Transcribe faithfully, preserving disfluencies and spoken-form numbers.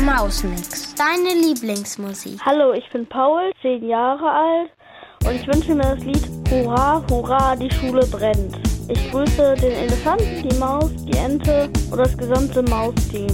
Mausmix, deine Lieblingsmusik. Hallo, ich bin Paul, zehn Jahre alt und ich wünsche mir das Lied Hurra, Hurra, die Schule brennt. Ich grüße den Elefanten, die Maus, die Ente und das gesamte Mausteam.